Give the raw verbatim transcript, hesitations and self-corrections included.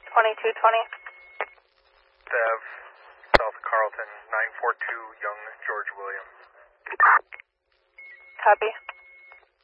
twenty-two twenty. Dev, South Carlton, nine four two, Young George William. Copy.